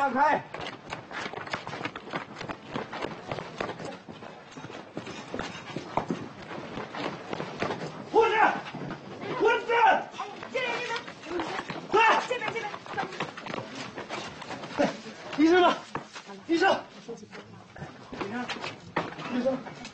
让开！护士，护士！ 这边这边， 快！ 这边这边， 医生呢？医生，医生。